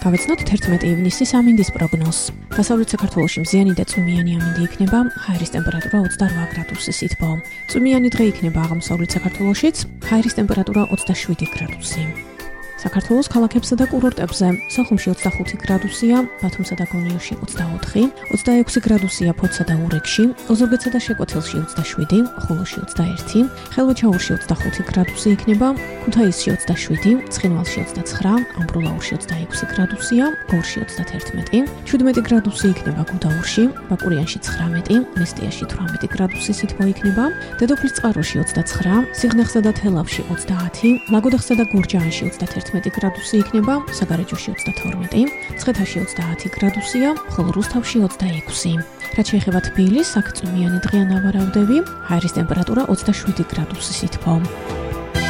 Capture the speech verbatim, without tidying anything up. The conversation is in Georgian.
გავეცნოთ თერთმეტი ივნისის ამინდის პროგნოზს. დასავლეთ საქართველოში მზიანი და წვიმიანი ამინდი იქნება, ჰაერის ტემპერატურა ოცდაოთხ გრადუსი სითბო. წვიმიანი დღე იქნება აღმოსავლეთ საქართველოშიც, ჰაერის ტემპერატურა ოცდაშვიდი გრადუსი. საქართველოს ქალაქებსა და კურორტებზე სოხუმში ოცდახუთი გრადუსია, ბათუმსა და გონიოში ოცდაოთხი, ოცდაექვსი გრადუსია ფოთსა და ურეკში, ოზურგეთსა და შეკვეთილში ოცდაშვიდი, ხულოში ოცდაერთი, ხელვაჩაურში ოცდახუთი გრადუსი იქნება, ქუთაისში ოცდაშვიდი, ცხინვალში ოცდაცხრა, ამბროლაურში ოცდაექვსი გრადუსია, გორში ოცდათერთმეტი, შვიდმეტი გრადუსი იქნება გუდაურში, ბაკურიანში ცხრამეტი, მესტიაში თვრამეტი გრადუსი სითბო იქნება, დედოფლის წყაროში ოცდაცხრა, სიღნაღსა და თელავში ოცდაათი, ლაგოდეხსა და გურჯაანში ოცდათერთმეტი გრადუსი იქნება, საგარეჯოში ოცდათორმეტი, მცხეთაში ოცდაათი გრადუსია, ხოლო რუსთავში ოცდაექვსი. რაც შეეხება თბილისს, აქ წვიმიანი დღეა ნავარაუდები, ჰაერის ტემპერატურა ოცდაშვიდი გრადუსი სითბო.